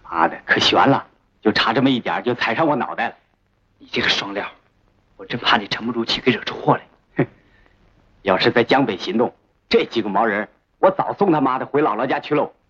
妈的，可悬了！就差这么一点，就踩上我脑袋了。 你这个双料，我真怕你沉不住气，给惹出祸来。 哼，要是在江北行动，这几个毛人，我早送他妈的回姥姥家去喽。